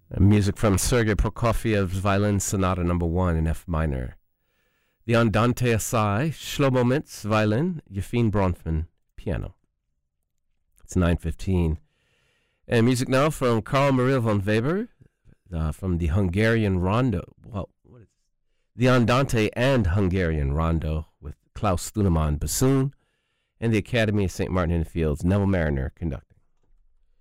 Music from Sergei Prokofiev's Violin Sonata No. 1 in F minor. The Andante Assai, Shlomo Mintz, violin, Yefim Bronfman, piano. It's 9:15. And music now from Carl Maria von Weber, from the Hungarian Rondo. Well, what is it? The Andante and Hungarian Rondo with Klaus Thunemann, bassoon, and the Academy of St. Martin in the Fields, Neville Mariner, conductor.